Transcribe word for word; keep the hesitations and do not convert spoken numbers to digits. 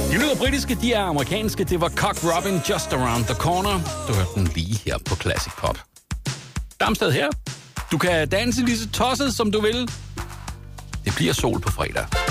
De lyder britiske, de er amerikanske. Det var Cock Robin, Just Around the Corner. Du hørte den lige her på Classic Pop. Damsted her. Du kan danse lige så tosset, som du vil. Det bliver sol på fredag.